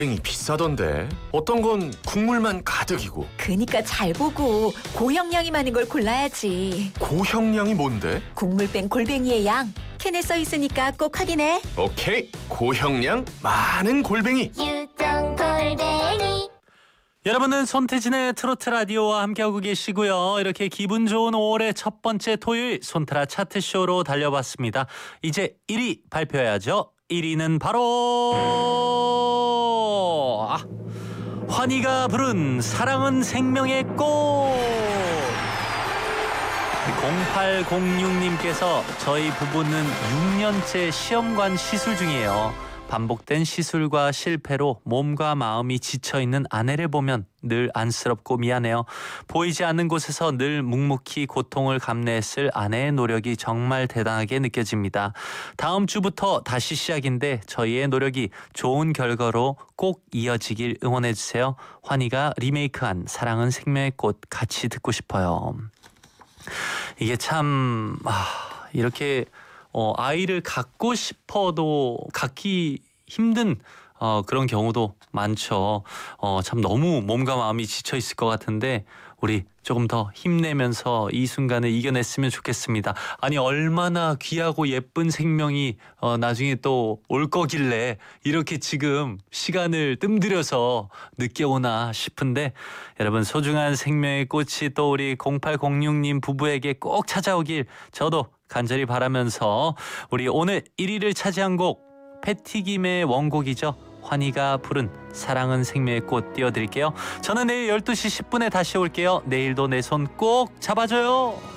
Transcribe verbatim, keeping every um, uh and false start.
이 비싸던데. 어떤 건 국물만 가득이고. 그니까 잘 보고 고형량이 많은 걸 골라야지. 고형량이 뭔데? 국물 뺀 골뱅이의 양. 캔에 써 있으니까 꼭 확인해. 오케이. 고형량 많은 골뱅이. 유정 골뱅이. 여러분은 손태진의 트로트 라디오와 함께하고 계시고요. 이렇게 기분 좋은 오월의 첫 번째 토요일 손트라 차트쇼로 달려봤습니다. 이제 일 위 발표해야죠. 일 위는 바로 아, 환희가 부른 사랑은 생명의 꽃. 공팔공육 님께서 저희 부부는 육 년째 시험관 시술 중이에요. 반복된 시술과 실패로 몸과 마음이 지쳐있는 아내를 보면 늘 안쓰럽고 미안해요. 보이지 않는 곳에서 늘 묵묵히 고통을 감내했을 아내의 노력이 정말 대단하게 느껴집니다. 다음 주부터 다시 시작인데 저희의 노력이 좋은 결과로 꼭 이어지길 응원해주세요. 환희가 리메이크한 사랑은 생명의 꽃 같이 듣고 싶어요. 이게 참 아, 이렇게 어, 아이를 갖고 싶어도 갖기 힘든 어, 그런 경우도 많죠. 어, 참 너무 몸과 마음이 지쳐 있을 것 같은데 우리 조금 더 힘내면서 이 순간을 이겨냈으면 좋겠습니다. 아니 얼마나 귀하고 예쁜 생명이 어, 나중에 또 올 거길래 이렇게 지금 시간을 뜸들여서 늦게 오나 싶은데 여러분 소중한 생명의 꽃이 또 우리 공팔공육 님 부부에게 꼭 찾아오길 저도 간절히 바라면서 우리 오늘 일 위를 차지한 곡 패티김의 원곡이죠. 환희가 부른 사랑은 생명의 꽃 띄워드릴게요. 저는 내일 열두 시 십 분에 다시 올게요. 내일도 내 손 꼭 잡아줘요.